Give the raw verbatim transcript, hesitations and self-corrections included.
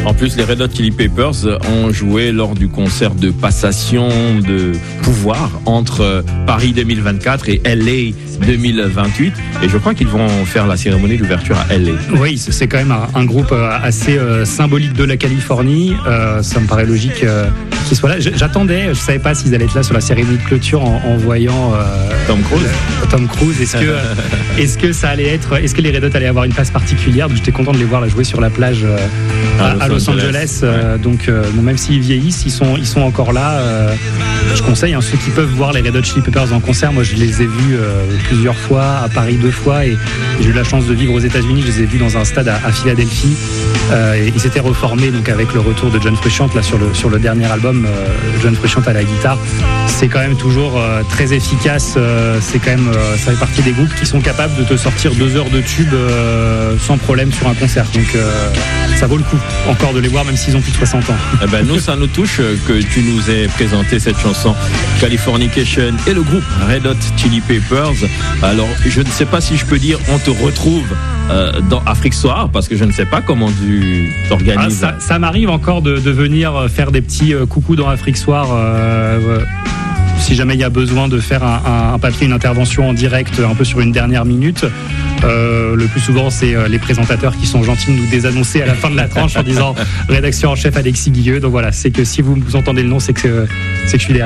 En plus, les Red Hot Chili Peppers ont joué lors du concert de passation de pouvoir entre Paris deux mille vingt-quatre et L A deux mille vingt-huit. Et je crois qu'ils vont faire la cérémonie d'ouverture à L A. Oui, c'est quand même un, un groupe assez euh, symbolique de la Californie. Euh, ça me paraît logique euh, qu'ils soient là. J'attendais, je savais pas s'ils allaient être là sur la cérémonie de clôture en, en voyant euh, Tom Cruise. Le, Tom Cruise. Est-ce que, est-ce que ça allait être, est-ce que les Red Hot allaient avoir une place particulière? Donc j'étais content de les voir là jouer sur la plage euh, à, à Los Angeles. Angeles euh, ouais. Donc euh, bon, même s'ils vieillissent, ils sont, ils sont encore là. Euh, je conseille hein, ceux qui peuvent voir les Red Hot Chili Peppers en concert. Moi, je les ai vus euh, plusieurs fois à Paris deux fois et, et j'ai eu la chance de vivre aux États-Unis. Je les ai vus dans un stade à, à Philadelphie. Euh, et ils s'étaient reformés donc avec le retour de John Frusciante là sur le sur le dernier album. Euh, John Frusciante à la guitare. C'est quand même toujours euh, très efficace. Euh, c'est quand même euh, ça fait partie des groupes qui sont capables de te sortir deux heures de tube euh, sans problème sur un concert. Donc euh, ça vaut le coup encore de les voir même s'ils ont plus de soixante ans. Eh ben nous ça nous touche que tu nous aies présenté cette chanson Californication et le groupe Red Hot Chili Peppers. Alors je ne sais pas si je peux dire on te retrouve euh, dans Afrique Soir parce que je ne sais pas comment tu t'organises. Ah, ça, ça m'arrive encore de, de venir faire des petits euh, coucous dans Afrique Soir. Euh, euh, si jamais il y a besoin de faire un, un, un papier, une intervention en direct un peu sur une dernière minute. Euh, le plus souvent, c'est euh, les présentateurs qui sont gentils de nous désannoncer à la fin de la tranche en disant rédaction en chef Alexis Guilleux. Donc voilà, c'est que si vous, vous entendez le nom, c'est que, c'est que je suis derrière.